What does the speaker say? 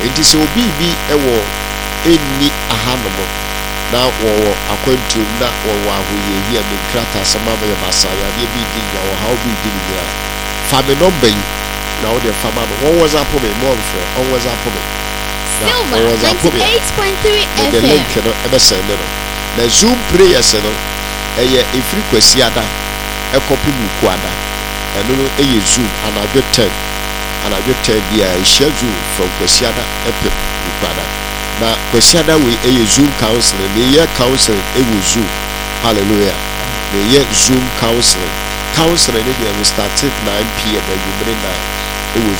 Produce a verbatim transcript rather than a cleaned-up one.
Enti sɛ obi bi ɛwɔ enni ahanom na wɔwɔ akwantuom na wɔwɔ ahoyɛhia ne nkrataa sɛ ma yɛ basayadeɛ bi di nya wɔ haw bi di ne nyina fa me nɔmba yi na wode fa ma no wɔn WhatsApp me mo mfrɛ on WhatsApp me Silver ninety-eight point three F M. The link no ebe send no na Zoom prayers no ɛyɛ efiri kwasiada ɛkɔpi buku ada ɛno no ɛyɛ Zoom anadwo ten anadwo ten bia ɛhyɛ Zoom from kwasiada ɛpɛ buku ada na kwasiada we ɛyɛ Zoom counseling na ɛyɛ counseling ɛwɔ Zoom. Hallelujah. Na ɛyɛ Zoom counseling counseling no deɛ we started nine p m and you bring nine ɛwɔ